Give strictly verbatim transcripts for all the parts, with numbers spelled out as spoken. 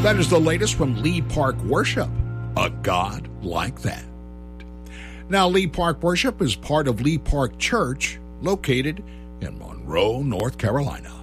That is the latest from Lee Park Worship, A God Like That. Now, Lee Park Worship is part of Lee Park Church, located in Monroe, North Carolina.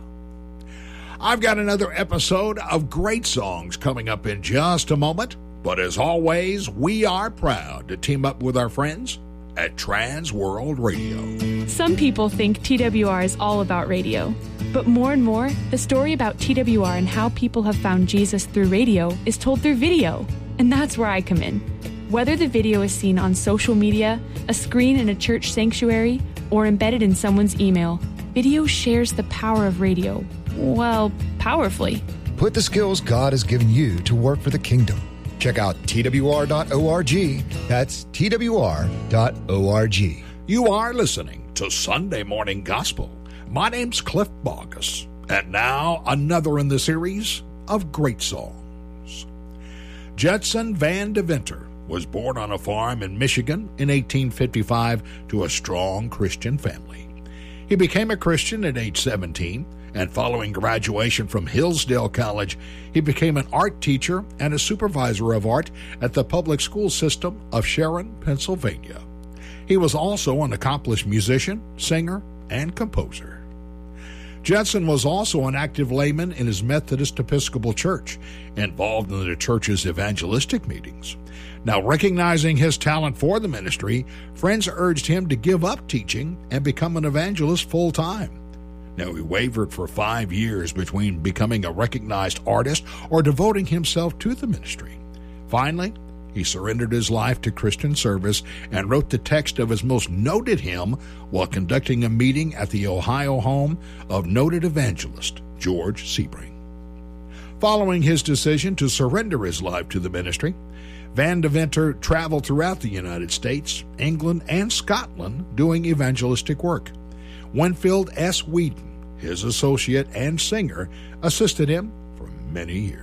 I've got another episode of Great Songs coming up in just a moment, but as always, we are proud to team up with our friends at Trans World Radio. Some people think T W R is all about radio, but more and more, the story about T W R and how people have found Jesus through radio is told through video, and that's where I come in. Whether the video is seen on social media, a screen in a church sanctuary, or embedded in someone's email, video shares the power of radio, well, powerfully. Put the skills God has given you to work for the kingdom. Check out T W R dot org. That's T W R dot org. You are listening to Sunday Morning Gospel. My name's Cliff Bogus, and now another in the series of Great Songs. Judson Van Deventer was born on a farm in Michigan in eighteen fifty-five to a strong Christian family. He became a Christian at age seventeen, and following graduation from Hillsdale College, he became an art teacher and a supervisor of art at the public school system of Sharon, Pennsylvania. He was also an accomplished musician, singer, and composer. Judson was also an active layman in his Methodist Episcopal Church, involved in the church's evangelistic meetings. Now, recognizing his talent for the ministry, friends urged him to give up teaching and become an evangelist full-time. Now, he wavered for five years between becoming a recognized artist or devoting himself to the ministry. Finally, he surrendered his life to Christian service and wrote the text of his most noted hymn while conducting a meeting at the Ohio home of noted evangelist George Sebring. Following his decision to surrender his life to the ministry, Van Deventer traveled throughout the United States, England, and Scotland doing evangelistic work. Winfield S. Wheaton, his associate and singer, assisted him for many years.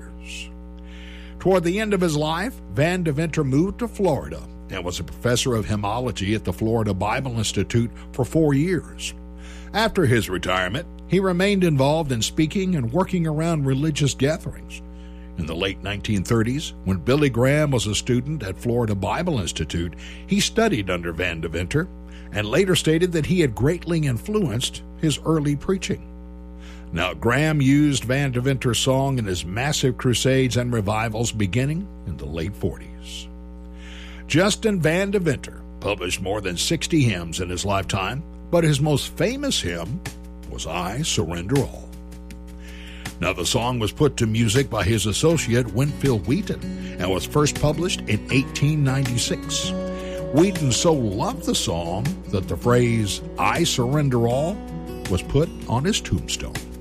Toward the end of his life, Van Deventer moved to Florida and was a professor of hymnology at the Florida Bible Institute for four years. After his retirement, he remained involved in speaking and working around religious gatherings. In the late nineteen thirties, when Billy Graham was a student at Florida Bible Institute, he studied under Van Deventer and later stated that he had greatly influenced his early preaching. Now, Graham used Van Deventer's song in his massive crusades and revivals beginning in the late forties. Justin Van Deventer published more than sixty hymns in his lifetime, but his most famous hymn was I Surrender All. Now, the song was put to music by his associate Winfield Wheaton and was first published in eighteen ninety-six. Wheaton so loved the song that the phrase, I surrender all, was put on his tombstone.